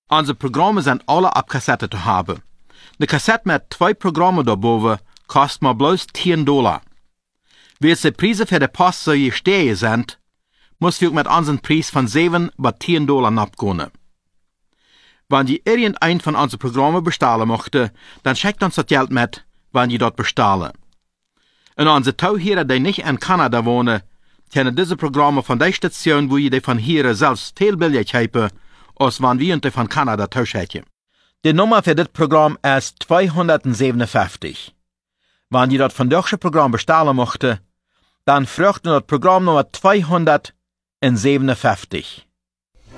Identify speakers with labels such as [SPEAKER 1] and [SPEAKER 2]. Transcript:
[SPEAKER 1] Unsere Programme sind alle ab Kassette zu haben. Eine Kassette mit 2 Programmen daarboven kostet maar bloß $10. Wie die Preise für die Post so gestiegen sind, muss wir mit unseren Preis von $7 bis $10 abgehen. Wenn ihr irgendein von unseren Programmen bestellen möchte, dann schickt uns das Geld mit, wenn ihr dort bestellen. Und unsere Tauhierer, die nicht in Kanada wohnen, können diese Programme von der Station, wo ihr die von hier selbst viel billig haben, als wenn wir die von Kanada tauschen. Die Nummer für das Programm ist 257. Wenn ihr das von deutschen Programm bestellen möchte, dann fragt ihr das Programm Nummer 257.